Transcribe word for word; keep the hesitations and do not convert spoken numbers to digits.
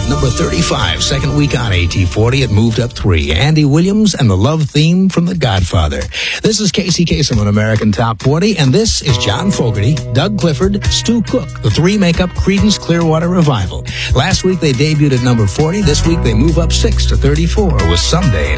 number thirty-five. Second week on A T forty, it moved up three. Andy Williams and the love theme from The Godfather. This is Casey Kasem on American Top forty, and this is John Fogerty, Doug Clifford, Stu Cook. The three make up Creedence Clearwater Revival. Last week they debuted at number forty. This week they move up six to thirty-four with Someday.